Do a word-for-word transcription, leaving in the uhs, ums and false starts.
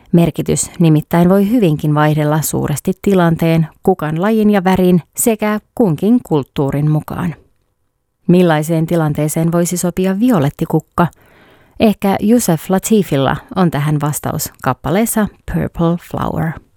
Merkitys nimittäin voi hyvinkin vaihdella suuresti tilanteen, kukan lajin ja värin sekä kunkin kulttuurin mukaan. Millaiseen tilanteeseen voisi sopia violettikukka? Ehkä Yusef Lateefilla on tähän vastaus kappaleessa Purple Flower.